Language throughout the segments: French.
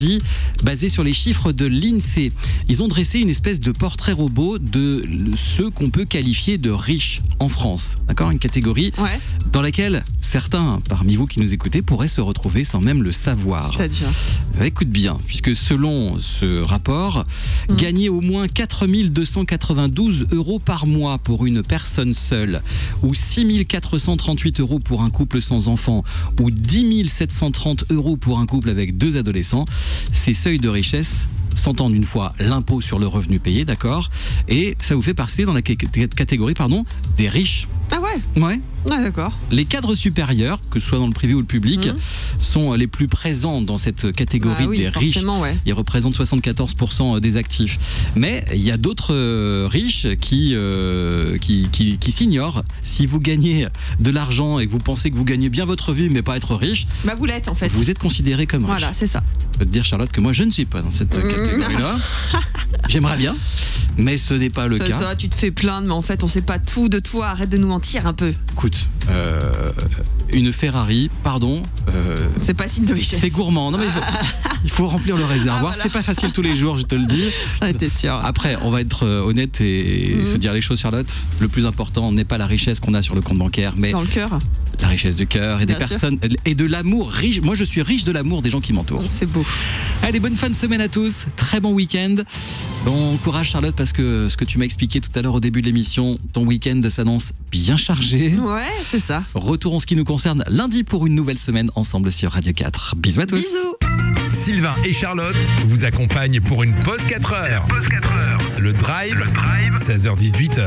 basé sur les chiffres de l'INSEE. Ils ont dressé une espèce de portrait robot de ceux qu'on peut qualifier de riches en France. D'accord ? Une catégorie dans laquelle certains parmi vous qui nous écoutez pourraient se retrouver sans même le savoir. C'est-à-dire ? Écoute bien, puisque selon ce rapport, gagner au moins 4 292 € par mois pour une personne seule, ou 6 438 € pour un couple sans enfant, ou 10 730 € pour un couple avec 2 adolescents, ces seuils de richesse s'entendent une fois l'impôt sur le revenu payé, d'accord ? Et ça vous fait passer dans la catégorie des riches. Ah ouais ? Ouais. Ah d'accord. Les cadres supérieurs, que ce soit dans le privé ou le public, sont les plus présents dans cette catégorie des riches. Ouais. Ils représentent 74% des actifs. Mais il y a d'autres riches qui s'ignorent. Si vous gagnez de l'argent et que vous pensez que vous gagnez bien votre vie mais pas être riche, vous l'êtes en fait. Vous êtes considéré comme riche. Voilà, c'est ça. Je peux te dire, Charlotte, que moi je ne suis pas dans cette catégorie-là. J'aimerais bien, mais ce n'est pas le cas. Ça, tu te fais plaindre, mais en fait on sait pas tout de toi. Arrête de nous mentir un peu. Écoute, une Ferrari, pardon. C'est pas signe de richesse. C'est gourmand. Non mais il faut remplir le réservoir. Voilà. C'est pas facile tous les jours, je te le dis. Ah, t'es sûr. Après, on va être honnête et se dire les choses, Charlotte. Le plus important n'est pas la richesse qu'on a sur le compte bancaire, mais dans le cœur. La richesse du cœur et des personnes et de l'amour riche. Moi, je suis riche de l'amour des gens qui m'entourent. C'est beau. Allez, bonne fin de semaine à tous. Très bon week-end. Bon courage, Charlotte, parce que ce que tu m'as expliqué tout à l'heure au début de l'émission, ton week-end s'annonce bien chargé. Ouais, c'est ça. Retour en ce qui nous concerne lundi pour une nouvelle semaine ensemble sur Radio 4. Bisous à tous. Bisous. Sylvain et Charlotte vous accompagnent pour une pause 4 heures. Le Drive, 16h-18h.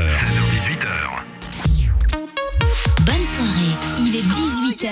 Bonne soirée, il est 18h.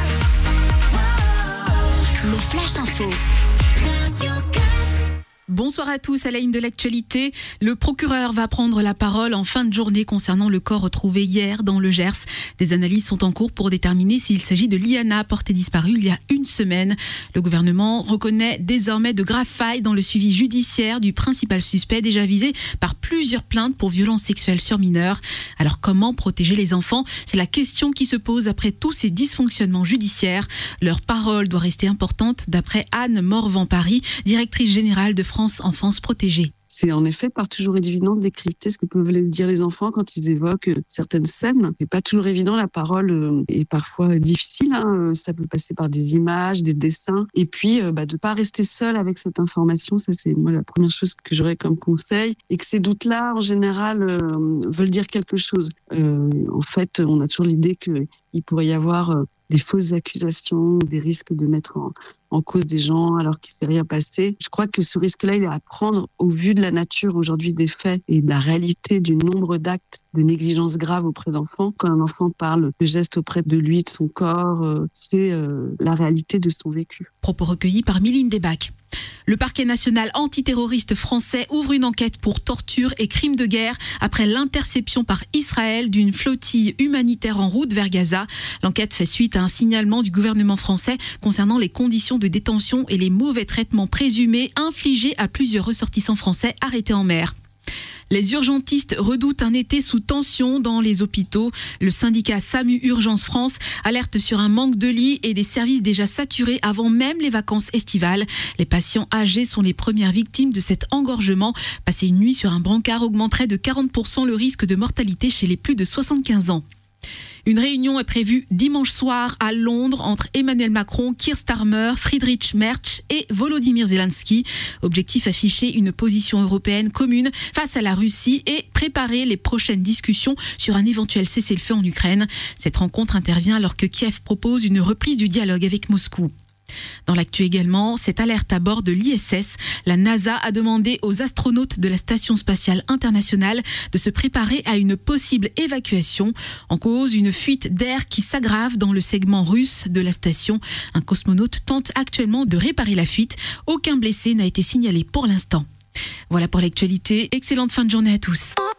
Le Flash Info. Radio 4. Bonsoir à tous, à la une de l'actualité. Le procureur va prendre la parole en fin de journée concernant le corps retrouvé hier dans le Gers. Des analyses sont en cours pour déterminer s'il s'agit de Liana, portée disparue il y a une semaine. Le gouvernement reconnaît désormais de graves failles dans le suivi judiciaire du principal suspect déjà visé par plusieurs plaintes pour violences sexuelles sur mineurs. Alors comment protéger les enfants ? C'est la question qui se pose après tous ces dysfonctionnements judiciaires. Leur parole doit rester importante d'après Anne Morvan-Paris, directrice générale de France Enfance Protégée. C'est en effet pas toujours évident de décrypter ce que peuvent dire les enfants quand ils évoquent certaines scènes. C'est pas toujours évident, la parole est parfois difficile. Ça peut passer par des images, des dessins. Et puis, de pas rester seul avec cette information, ça c'est moi la première chose que j'aurais comme conseil. Et que ces doutes-là, en général, veulent dire quelque chose. En fait, on a toujours l'idée qu'il pourrait y avoir des fausses accusations, des risques de mettre en cause des gens alors qu'il s'est rien passé. Je crois que ce risque-là, il est à prendre au vu de la nature aujourd'hui des faits et de la réalité du nombre d'actes de négligence grave auprès d'enfants. Quand un enfant parle de gestes auprès de lui, de son corps, c'est la réalité de son vécu. Propos recueillis par Mylène Debac. Le parquet national antiterroriste français ouvre une enquête pour torture et crimes de guerre après l'interception par Israël d'une flottille humanitaire en route vers Gaza. L'enquête fait suite à un signalement du gouvernement français concernant les conditions de détention et les mauvais traitements présumés infligés à plusieurs ressortissants français arrêtés en mer. Les urgentistes redoutent un été sous tension dans les hôpitaux. Le syndicat SAMU Urgence France alerte sur un manque de lits et des services déjà saturés avant même les vacances estivales. Les patients âgés sont les premières victimes de cet engorgement. Passer une nuit sur un brancard augmenterait de 40% le risque de mortalité chez les plus de 75 ans. Une réunion est prévue dimanche soir à Londres entre Emmanuel Macron, Keir Starmer, Friedrich Merz et Volodymyr Zelensky. Objectif affiché, une position européenne commune face à la Russie et préparer les prochaines discussions sur un éventuel cessez-le-feu en Ukraine. Cette rencontre intervient alors que Kiev propose une reprise du dialogue avec Moscou. Dans l'actu également, cette alerte à bord de l'ISS. La NASA a demandé aux astronautes de la Station spatiale internationale de se préparer à une possible évacuation. En cause, une fuite d'air qui s'aggrave dans le segment russe de la station. Un cosmonaute tente actuellement de réparer la fuite. Aucun blessé n'a été signalé pour l'instant. Voilà pour l'actualité. Excellente fin de journée à tous.